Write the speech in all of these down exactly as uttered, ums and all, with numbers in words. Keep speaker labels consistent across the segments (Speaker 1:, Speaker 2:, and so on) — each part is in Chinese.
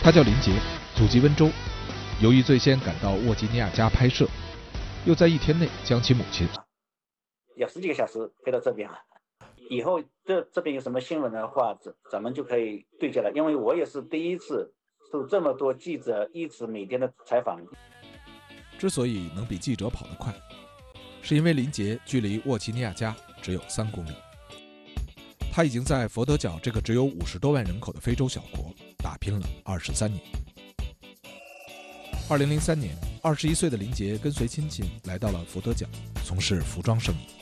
Speaker 1: 他叫林杰，祖籍温州，由于最先赶到沃吉尼亚加拍摄，又在一天内将其母亲
Speaker 2: 要十几个小时飞到这边了。以后这这边有什么新闻的话，咱咱们就可以对接了，因为我也是第一次受这么多记者一直每天的采访。
Speaker 1: 之所以能比记者跑得快，是因为林杰距离沃吉尼亚加只有三公里。他已经在佛得角这个只有五十多万人口的非洲小国打拼了二十三年。二零零三年，二十一岁的林杰跟随亲戚来到了佛得角，从事服装生意。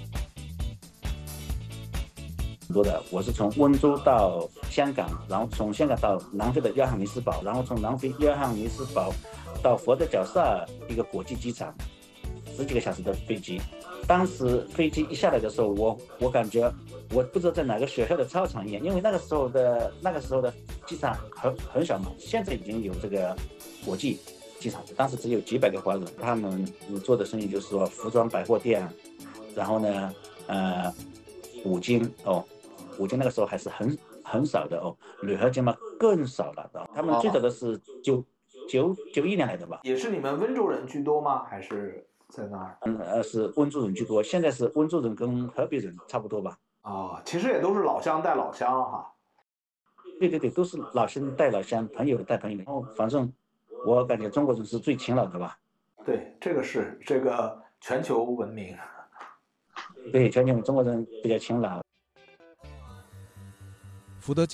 Speaker 2: 很多的，我是从温州到香港，然后从香港到南非的约翰尼斯堡，然后从南非约翰尼斯堡到佛得角萨尔一个国际机场，十几个小时的飞机。当时飞机一下来的时候，我我感觉我不知道在哪个学校的操场一样，因为那个时候的那个时候的机场很很小嘛，现在已经有这个国际机场，当时只有几百个华人，他们做的生意就是说服装百货店，然后呢，呃，五金哦，五金那个时候还是很很少的哦，铝合金嘛更少了的，他们最早的是九九九一年来的吧？
Speaker 3: 也是你们温州人居多吗？还是？在那儿，
Speaker 2: 嗯，呃，是温州人居多，现在是温州人跟河北人差不多吧？
Speaker 3: 哦，其实也都是老乡带老乡哈。
Speaker 2: 对对对，都是老乡带老乡，朋友带朋友。然后反正我感觉中国人是最勤劳的吧？
Speaker 3: 对，这个是这个全球闻名。
Speaker 2: 对，全球中国人比较勤劳。
Speaker 1: 福德角